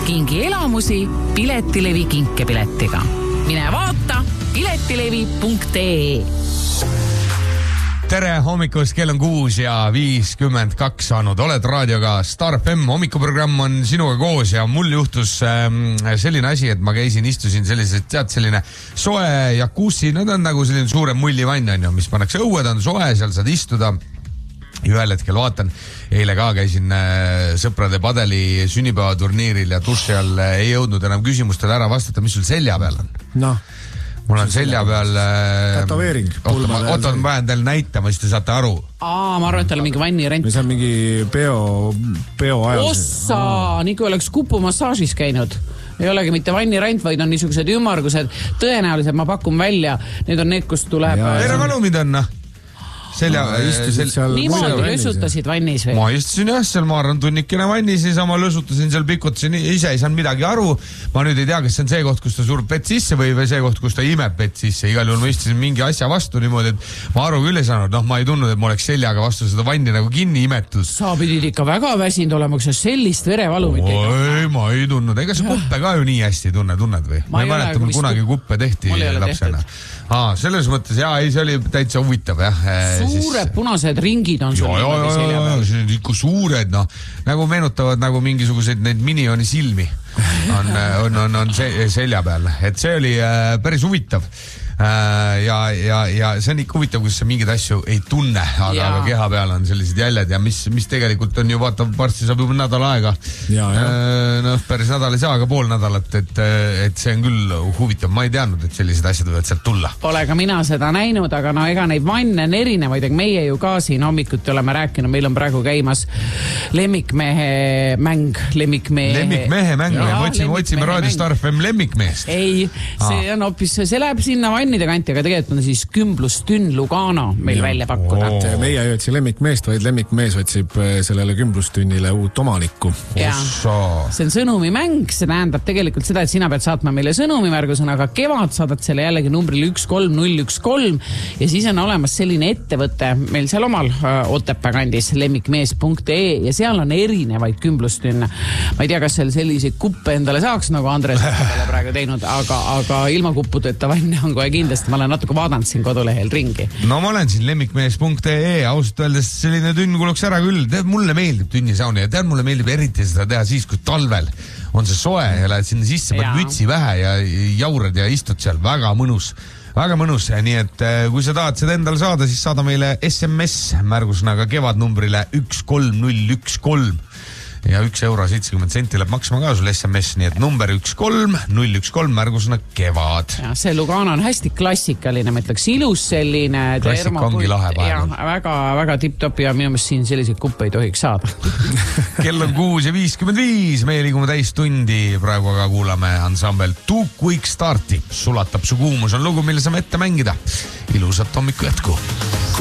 Kingi elamusi Piletilevi kinkepiletiga. Mine vaata piletilevi.ee. Tere hommikust, kell on 6:52 saanud. Oled raadioga Star FM, hommikuprogramm on sinuga koos ja mul juhtus selline asi, et ma istusin selline soe jacuzzi, no ta on nagu selline suurem mullivann, on ju, mis pannakse õue, ta on soe, seal saad istuda. Ja ühel hetkel vaatan, eile ka käisin sõprade padeli sünnipäevaturniiril ja duši all ei jõudnud enam küsimustele ära vastata, mis sul selja peal on. Noh. Mul on selja peal tätoveering. Oota, ma vajan teile näitama, siis te saate aru. Ma arvan, et tal on mingi vannirent. See on mingi peo ajal. Ossa, nii kui oleks kupumassaažis käinud. Ei olegi mitte vannirent, vaid on niisugused ümmargused. Tõenäoliselt ma pakun välja. Need on need, kus tuleb... Tere valumid on, niimoodi lösutasid vannis või? Ma istusin jah, seal ma arvan tunnikene vannis ja sama lösutasin seal, pikutasin, ise ei saanud midagi aru. Ma nüüd ei tea, kas see on see koht, kus ta surb vett sisse või see koht, kus ta imeb vett sisse. Igal juhul ma istusin mingi asja vastu niimoodi, et ma aru küll ei saanud. Ma ei tundnud, et ma oleks seljaga vastu seda vanni nagu kinni imetus. Sa pidid ikka väga väsinud olema, kui sa sellist verevalumit ei, ma ei tundnud. Ega sa kuppe ka ju nii hästi tunned või? Ma ei mäleta, mul kunagi kuppe tehti lapsena. Selles mõttes, see oli täitsa huvitav, jah. Suured punased ringid on sul niimoodi selja peal. See on ikka suured, nagu meenutavad nagu mingisuguseid neid minioni silmi on selja peal. Et see oli päris huvitav. Ja see on ikka huvitav, kus sa mingeid asju ei tunne, aga keha peal on sellised jäljed ja mis tegelikult on ju, vaata, varsti saab juba nädal aega. Päris nädal ei saa, aga pool nädalat, et see on küll huvitav. Ma ei teadnud, et sellised asjad võivad sealt tulla. Pole ka mina seda näinud, aga ega neid vanne on erinevaid, aga meie ju ka siin hommikuti oleme rääkinud, meil on praegu käimas lemmikmehe mäng. Lemmikmehe mäng, otsime Raadio Star FM lemmikmeest. Ei, see on hoopis, see läheb sinna vannide kanti, aga tegelikult on siis Kümblustünn Lugano meil välja pakkuda. Meie ei otsi lemmikmeest, vaid lemmikmees otsib sellele Kümblustünnile uut omanikku. See on sõnumimäng, see tähendab tegelikult seda, et sina pead saatma meile sõnumimärgusõnaga kevad, saadad selle jällegi numbril 13013 ja siis on olemas selline ettevõte meil seal omal Otepää kandis lemmikmees.ee ja seal on erinevaid Kümblustünne. Ma ei tea, kas seal selliseid kuppe endale saaks, nagu Andres on praegu teinud, aga ilma kuppudeta vanne on kohe kindlasti, ma olen natuke vaadanud siin kodulehel ringi. No ma olen siin lemmikmees.ee, ausalt öeldes selline tünn kuluks ära küll. Mulle meeldib tünnisauni ja mulle meeldib eriti seda teha siis, kui talvel on see soe ja lähed sinna sisse, paned mütsi vähe ja jaurad ja istud seal. Väga mõnus. Väga mõnus, nii et kui sa tahad seda endale saada, siis saada meile SMS märgusõnaga kevad numbrile 13013 ja 1,70 € läheb maksma ka sul SMS, nii et number 13013 märgusõna kevad. Ja see Lugano on hästi klassikaline, ma ütleks ilus selline. Klassika ongi lahe päeval. Väga, väga tipp-top ja minu meelest siin selliseid kuppe ei tohiks saada. Kell on 6:55, meie liigume täis tundi, praegu aga kuulame ansambel Too Quick Starti. Sulatab su kuumus on lugu, mille saame ette mängida. Ilusat hommiku jätku.